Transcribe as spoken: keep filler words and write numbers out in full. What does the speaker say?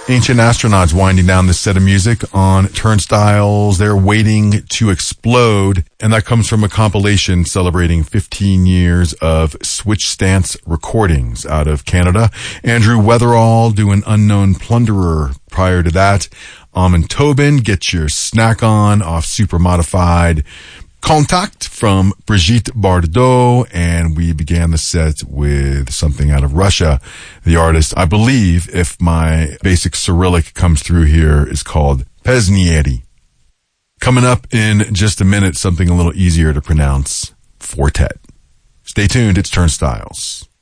Ancient Astronauts winding down this set of music on Turnstiles. They're Waiting to Explode. And that comes from a compilation celebrating fifteen years of Switch Stance recordings out of Canada. Andrew Weatherall doing Unknown Plunderer prior to that. Amon Tobin, Get Your Snack On off Super Modified. Contact from Brigitte Bardot, and we began the set with something out of Russia. The artist, I believe, if my basic Cyrillic comes through here, is called Pesnieri. Coming up in just a minute, something a little easier to pronounce, Fortet. Stay tuned, it's Turnstiles.